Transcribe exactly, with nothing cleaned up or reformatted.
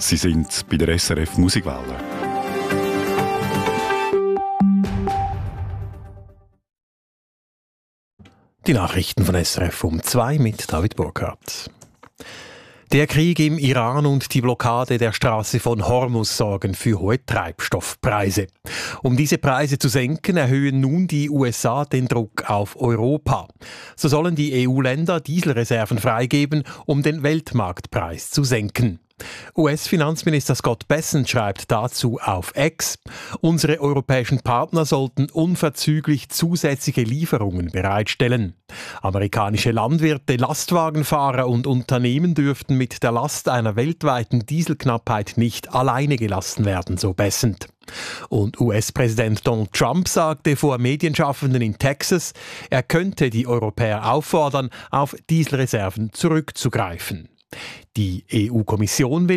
Sie sind bei der S R F Musikwelle. Die Nachrichten von S R F um zwei mit David Burkhardt. Der Krieg im Iran und die Blockade der Straße von Hormuz sorgen für hohe Treibstoffpreise. Um diese Preise zu senken, erhöhen nun die U S A den Druck auf Europa. So sollen die E U-Länder Dieselreserven freigeben, um den Weltmarktpreis zu senken. U S-Finanzminister Scott Bessent schreibt dazu auf X: Unsere europäischen Partner sollten unverzüglich zusätzliche Lieferungen bereitstellen. Amerikanische Landwirte, Lastwagenfahrer und Unternehmen dürften mit der Last einer weltweiten Dieselknappheit nicht alleine gelassen werden, so Bessent. Und U S-Präsident Donald Trump sagte vor Medienschaffenden in Texas, er könnte die Europäer auffordern, auf Dieselreserven zurückzugreifen. Die E U-Kommission will